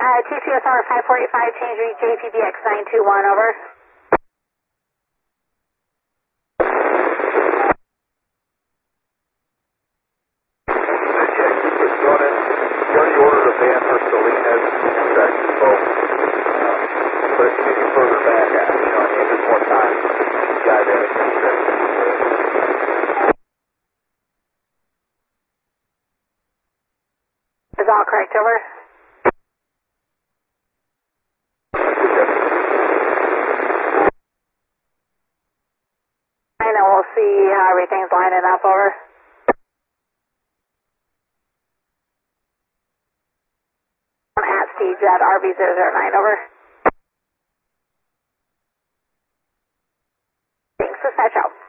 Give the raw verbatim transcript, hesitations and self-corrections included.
Uh, T C S R five four eight five, change read J P B X nine two one, over. Is all correct, over? And then we'll see how everything's lining up, over. At Steve at R B zero zero nine, over. Thanks, dispatch out.